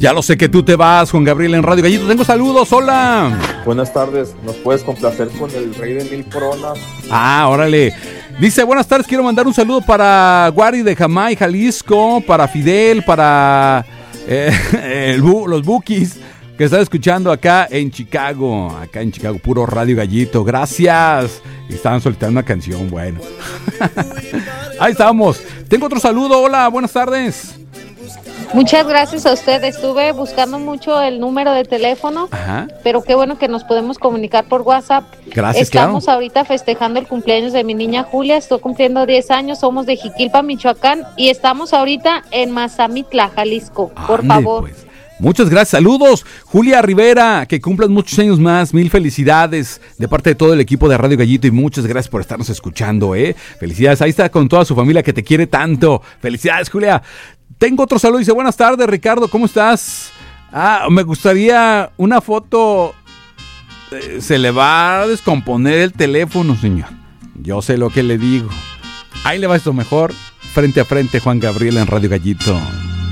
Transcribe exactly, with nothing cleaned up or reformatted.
Ya lo sé que tú te vas, Juan Gabriel, en Radio Gallito. Tengo saludos, hola. Buenas tardes, ¿nos puedes complacer con el Rey de Mil Coronas? Ah, órale. Dice, buenas tardes, quiero mandar un saludo para Guari de Jamay, Jalisco, para Fidel, para eh, el bu- los Bukis que están escuchando acá en Chicago, acá en Chicago, puro Radio Gallito. Gracias. Y estaban solicitando una canción, bueno. Ahí estamos. Tengo otro saludo, hola, buenas tardes. Muchas gracias a usted. Estuve buscando mucho el número de teléfono, Ajá. pero qué bueno que nos podemos comunicar por WhatsApp. Gracias, Estamos claro. ahorita festejando el cumpleaños de mi niña Julia. Estoy cumpliendo diez años. Somos de Jiquilpa, Michoacán, y estamos ahorita en Mazamitla, Jalisco. Por Ande, favor. pues. Muchas gracias, saludos. Julia Rivera, que cumplas muchos años más, mil felicidades de parte de todo el equipo de Radio Gallito y muchas gracias por estarnos escuchando, ¿eh? Felicidades, ahí está con toda su familia que te quiere tanto. Felicidades, Julia. Tengo otro saludo, dice, buenas tardes, Ricardo, ¿cómo estás? Ah, me gustaría una foto. Eh, se le va a descomponer el teléfono, señor. Yo sé lo que le digo. Ahí le va esto mejor. Frente a frente, Juan Gabriel en Radio Gallito.